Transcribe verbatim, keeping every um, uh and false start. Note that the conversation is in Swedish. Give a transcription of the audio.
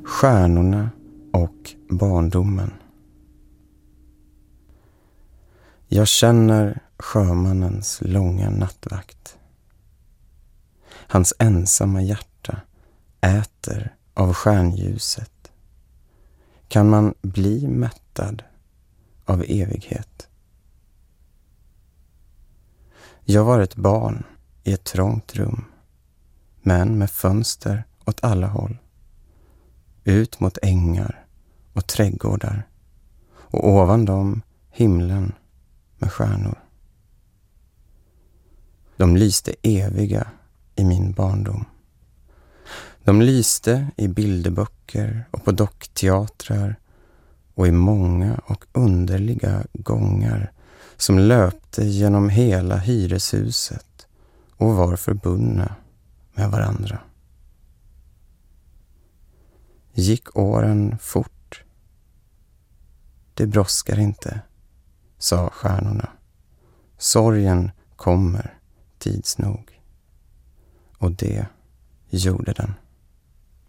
Stjärnorna och barndomen. Jag känner sjömannens långa nattvakt. Hans ensamma hjärta äter av stjärnljuset. Kan man bli mättad av evighet? Jag var ett barn i ett trångt rum, men med fönster åt alla håll. Ut mot ängar och trädgårdar, och ovan dem himlen med stjärnor. De lyste eviga i min barndom. De lyste i bilderböcker och på dockteatrar och i många och underliga gångar som löpte genom hela hyreshuset och var förbundna med varandra. Gick åren fort? Det brådskar inte, sa stjärnorna. Sorgen kommer tids nog. Och det gjorde den.